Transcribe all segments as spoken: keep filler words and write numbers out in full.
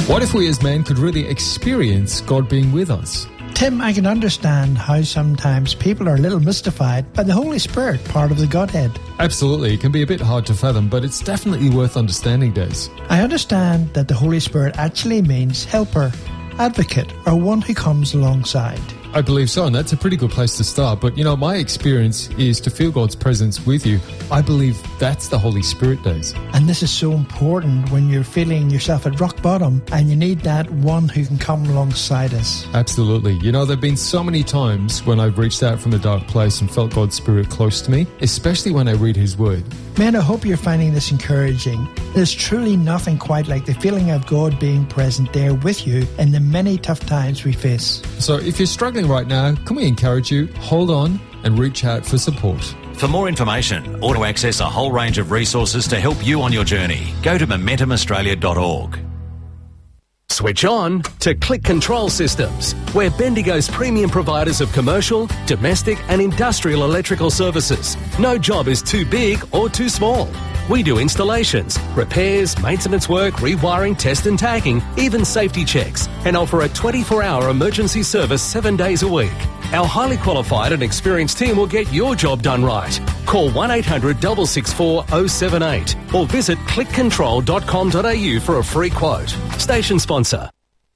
What if we as men could really experience God being with us? Tim, I can understand how sometimes people are a little mystified by the Holy Spirit, part of the Godhead. Absolutely, it can be a bit hard to fathom, but it's definitely worth understanding, Des. I understand that the Holy Spirit actually means helper, advocate, or one who comes alongside. I believe so, and that's a pretty good place to start. But, you know, my experience is to feel God's presence with you. I believe that's the Holy Spirit, Des. And this is so important when you're feeling yourself at rock bottom and you need that one who can come alongside us. Absolutely. You know, there have been so many times when I've reached out from a dark place and felt God's Spirit close to me, especially when I read His Word. Man, I hope you're finding this encouraging. There's truly nothing quite like the feeling of God being present there with you in the many tough times we face. So if you're struggling right now, can we encourage you? Hold on and reach out for support. For more information or to access a whole range of resources to help you on your journey, go to momentum australia dot org. Switch on to Click Control Systems. We're Bendigo's premium providers of commercial, domestic and industrial electrical services. No job is too big or too small. We do installations, repairs, maintenance work, rewiring, test and tagging, even safety checks, and offer a twenty-four hour emergency service seven days a week. Our highly qualified and experienced team will get your job done right. Call one eight hundred, six six four, oh seven eight or visit click control dot com dot a u for a free quote. Station sponsor.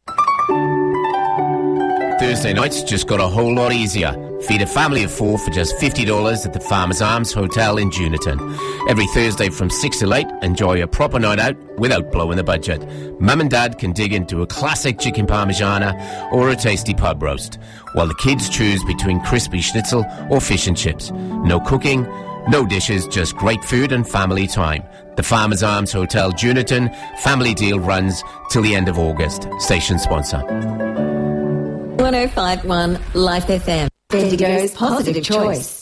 Thursday nights just got a whole lot easier. Feed a family of four for just fifty dollars at the Farmers Arms Hotel in Juniton. Every Thursday from six till eight, enjoy a proper night out without blowing the budget. Mum and Dad can dig into a classic chicken parmigiana or a tasty pub roast, while the kids choose between crispy schnitzel or fish and chips. No cooking, no dishes, just great food and family time. The Farmers Arms Hotel Juniton family deal runs till the end of August. Station sponsor. one oh five point one Life F M. Bendigo's positive choice.